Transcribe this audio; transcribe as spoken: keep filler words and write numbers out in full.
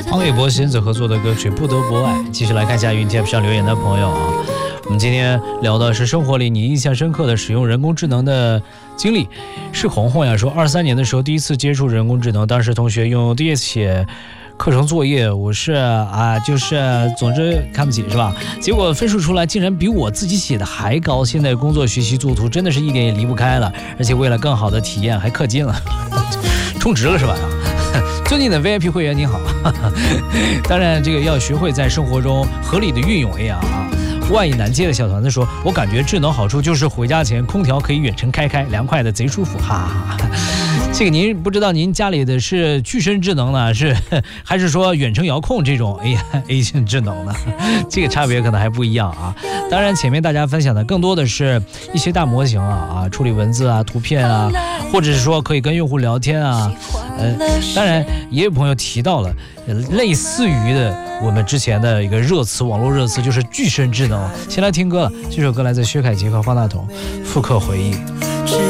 黄伟博仙子合作的歌曲《不得不爱》。继续来看一下云 T F 上留言的朋友啊，我们今天聊的是生活里你印象深刻的使用人工智能的经历。是红红呀说，二三年的时候第一次接触人工智能，当时同学用 D S 写课程作业，我是啊，就是总之看不起是吧？结果分数出来竟然比我自己写的还高。现在工作学习做图真的是一点也离不开了，而且为了更好的体验还氪金了，充值了是吧？尊敬的 V I P 会员您好，当然这个要学会在生活中合理的运用 A R 啊。外意难接的小团子说，我感觉智能好处就是回家前空调可以远程开开，凉快的贼舒服，哈哈哈。这个您不知道您家里的是具身智能呢，是还是说远程遥控这种 A A 性智能呢？这个差别可能还不一样啊。当然前面大家分享的更多的是一些大模型啊啊，处理文字啊、图片啊，或者是说可以跟用户聊天啊。呃，当然也有朋友提到了类似于的我们之前的一个热词，网络热词就是具身智能。先来听歌了，这首歌来自薛凯琪和方大同，复刻回忆。